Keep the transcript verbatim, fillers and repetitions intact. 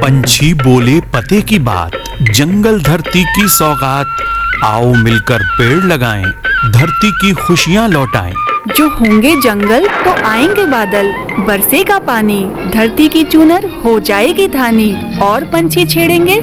पंछी बोले पते की बात, जंगल धरती की सौगात, आओ मिलकर पेड़ लगाएं, धरती की खुशियां लौटाएं। जो होंगे जंगल तो आएंगे बादल, बरसेगा पानी, धरती की चूनर हो जाएगी धानी, और पंछी छेड़ेंगे